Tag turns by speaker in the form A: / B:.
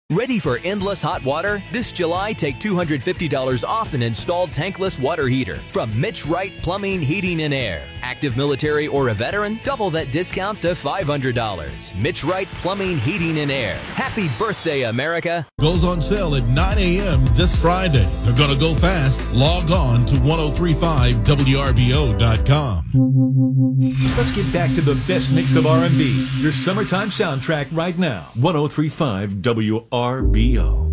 A: Ready for endless hot water? This July, take $250 off an installed tankless water heater from Mitch Wright Plumbing, Heating, and Air. Active military or a veteran? Double that discount to $500. Mitch Wright Plumbing, Heating, and Air. Happy birthday, America!
B: Goes on sale at 9 a.m. this Friday. They're going to go fast. Log on to 1035WRBO.com.
C: Let's get back to the best mix of R&B. Your summertime soundtrack right now. 1035 WRBO.